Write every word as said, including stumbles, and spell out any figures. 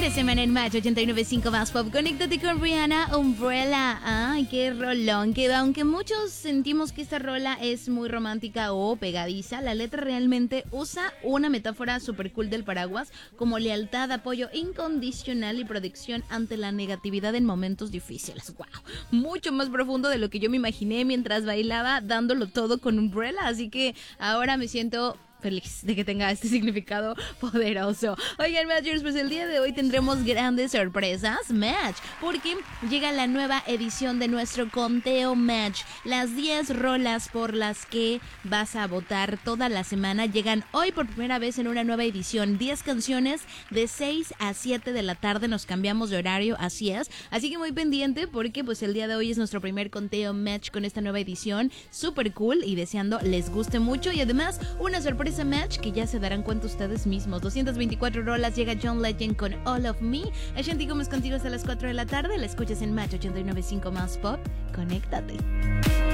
de semana en Match ochenta y nueve punto cinco más Pop. Conéctate con Rihanna, Umbrella. Ay, qué rolón. Que aunque muchos sentimos que esta rola es muy romántica o pegadiza, la letra realmente usa una metáfora super cool del paraguas como lealtad, apoyo incondicional y protección ante la negatividad en momentos difíciles. Wow, mucho más profundo de lo que yo me imaginé mientras bailaba dándolo todo con Umbrella. Así que ahora me siento feliz de que tenga este significado poderoso. Oigan, Matchers, pues el día de hoy tendremos grandes sorpresas, Match, porque llega la nueva edición de nuestro conteo Match. Las diez rolas por las que vas a votar toda la semana llegan hoy por primera vez en una nueva edición. diez canciones de seis a siete de la tarde, nos cambiamos de horario, así es. Así que muy pendiente porque pues el día de hoy es nuestro primer conteo Match con esta nueva edición. Súper cool y deseando les guste mucho y además una sorpresa Match que ya se darán cuenta ustedes mismos. doscientas veinticuatro rolas, llega John Legend con All of Me. Ashanti Gómez contigo hasta las cuatro de la tarde. La escuchas en Match ochenta y nueve punto cinco más Pop. Conéctate.